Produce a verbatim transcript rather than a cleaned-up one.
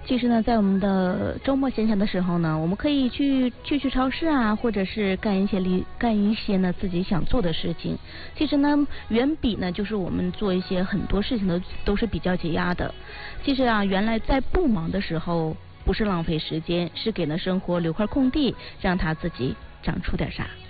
其实呢，在我们的周末闲暇的时候呢，我们可以去去去超市啊，或者是干一些力干一些呢自己想做的事情。其实呢，远比呢就是我们做一些很多事情都都是比较解压的。其实啊，原来在不忙的时候，不是浪费时间，是给了生活留块空地，让它自己长出点啥。